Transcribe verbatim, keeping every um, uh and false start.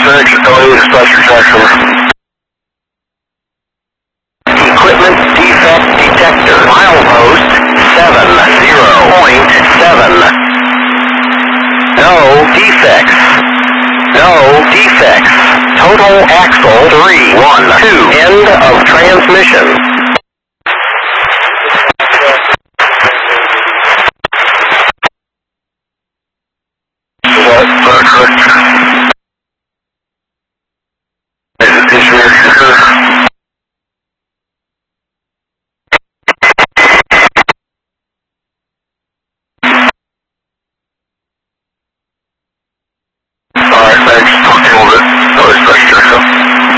six, L A Express rejection. Equipment defect detector. Milepost seven zero point seven. No defects. No defects. Total axle three one two. End of transmission.